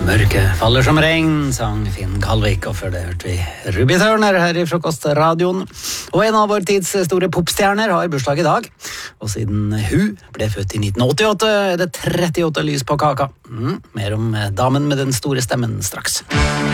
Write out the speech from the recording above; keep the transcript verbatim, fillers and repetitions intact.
Mørket faller som regn, sang Finn Kalvik, og før det hørte vi Ruby Turner her i Frokostradioen. Og en av vår tids store popstjerner har bursdag i dag, og siden hun ble født i nitten åttiåtte er det trettiåtte lys på kaka. Mm, mer om damen med den store stemmen straks.